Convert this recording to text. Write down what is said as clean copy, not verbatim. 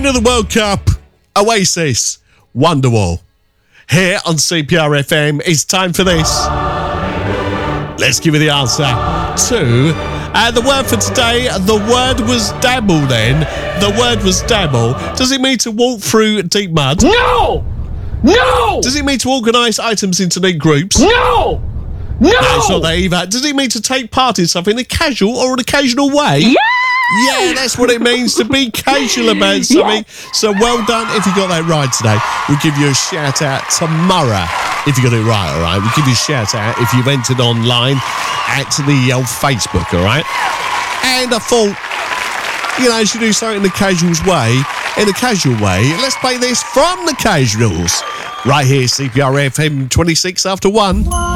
of the World Cup, Oasis, Wonderwall. Here on CPR FM, it's time for this. Let's give you the answer to the word for today. The word was dabble then. The word was dabble. Does it mean to walk through deep mud? No! No! Does it mean to organise items into neat groups? No! No! It's not that either. Does it mean to take part in something in a casual or an occasional way? Yeah! Yeah, that's what it means to be casual about something. So well done if you got that right today. We'll give you a shout out tomorrow if you got it right, all right? We'll give you a shout out if you've entered online at the old Facebook, all right? And I thought, you know, should do something in a casual way. Let's play this from the Casuals. Right here, CPR FM 26 after 1.